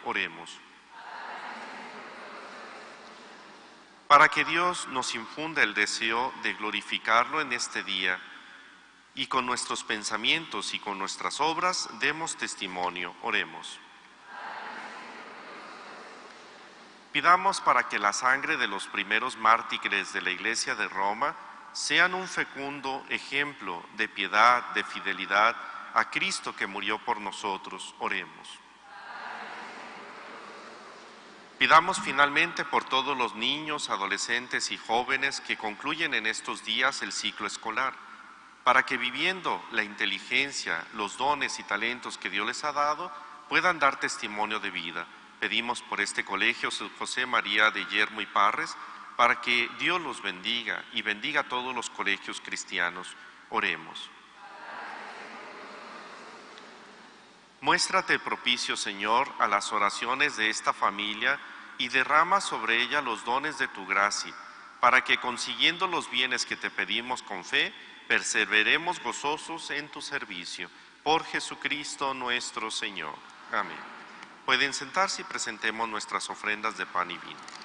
Oremos. Para que Dios nos infunda el deseo de glorificarlo en este día, y con nuestros pensamientos y con nuestras obras demos testimonio. Oremos. Pidamos para que la sangre de los primeros mártires de la Iglesia de Roma sean un fecundo ejemplo de piedad, de fidelidad a Cristo que murió por nosotros. Oremos. Pidamos finalmente por todos los niños, adolescentes y jóvenes que concluyen en estos días el ciclo escolar, para que viviendo la inteligencia, los dones y talentos que Dios les ha dado, puedan dar testimonio de vida. Pedimos por este colegio José María de Yermo y Parres, para que Dios los bendiga y bendiga a todos los colegios cristianos. Oremos. Muéstrate propicio, Señor, a las oraciones de esta familia y derrama sobre ella los dones de tu gracia, para que consiguiendo los bienes que te pedimos con fe, perseveremos gozosos en tu servicio. Por Jesucristo nuestro Señor. Amén. Pueden sentarse y presentemos nuestras ofrendas de pan y vino.